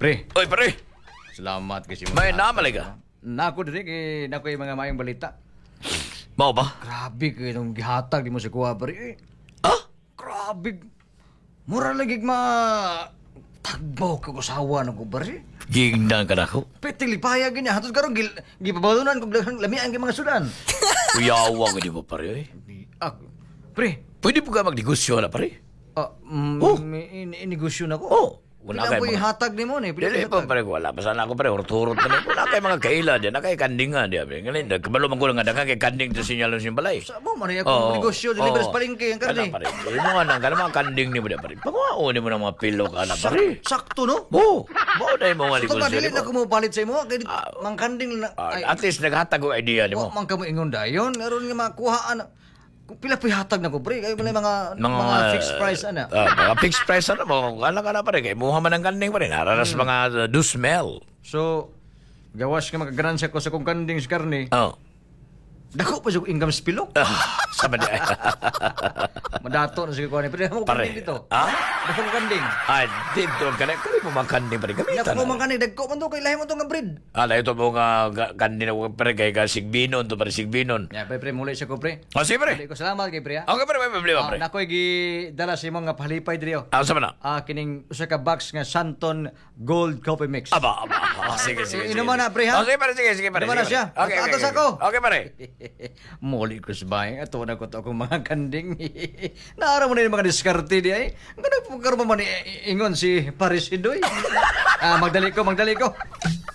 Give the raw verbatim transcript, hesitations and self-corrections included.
Pre, Oy, pare. salamat kasi May namalay ka. Nako diri kay nako yung mga mayong balita. Mao ba? Grabe kay itong gihatag di mo sa kuha pre. Ah? Grabe. Mura lagi ma tagbaw ka usawa ng ko pre. Gingnan ka na ko. Petili paya gini hatos karon gil gipabalunan kog daghang lamian kay mga sudan. Kuyawa ko di mo, pare. Oy. Ah, pre. Pwede po ka magnegosyo na, pare. Ah, mm, Oh. in, inegosyo na ko. Oh. Wala Wala po kay mga... ihatag ni mo ni. Dili pa, pare. Wala pa sana ako, pare. Urturot na na. Wala kay mga kaila dyan. Nakay kanding nga. Di ba? Ngayon, kabalo man ko lang nga. Daka kay kanding sa sinyalon sa balay. Sa mo man ako Oo. negosyo dili bas palengke ang karne. Kana, pare. Di mo nga nang. Kana mga kanding ni mo na, pare. Panguhaon mo ng mga pilo ka na, pare. Sakto no? Oo. Mao na yung mga Kung negosyo dili ni na mo. ko mo palit sa imo kay mangkanding na Ah, ay At least naghatag ko idea ni wa mo. man kamo ingon dayon aron nga makuhaan. Kung pila pa hatag na ko pre kay wala mga mga, Mga, fixed price ana. Ah, mga fixed price ano mo. Kala ka na, pare. Kay muha man ang kanding, pare. Nararas Hmm. mga uh, do smell. So gawas ka magaganansya ko sa kong kanding sa karne. Oh. Dako pa sa income spilok. Ah, sama di. Madato na sige ko ani pre mo Pare. kanding dito. Ah? Dako mo kanding. Ah, dito ka na. Kali mo mga kanding, pare. Nya Gamitan ko na. man kani dagko man to kay lahi mo to nga breed. Ala, ito mo nga ga- kanding na pare. Kay ka sigbinon. To pare sigbinon. Ya pre pre muli sa ko pre. Ah, sige, pare. Dili ko salamat kay pre. ha? Okay, pare. May problema, Ah, pare. nakoy gi dala sa imong nga palipay diri. oh. Ah, sama na. Ah, kining usa ka box nga Santon Gold Coffee Mix. Aba, aba. Ah, sige, sige. sige, Inuman na, sige. pre, ha? Okay, pare. Sige, sige, pare. Inuman na sige, siya. pare. Okay, okay, Atos okay. ako. Okay, pare. Muli ko sa bahay. Ato na ko to akong mga kanding. Naara mo na yung mga diskarte di ay. Nga nagpagkaroon pa man i- i- ingon si Paris Indoy. Ah, magdali ko, magdali ko.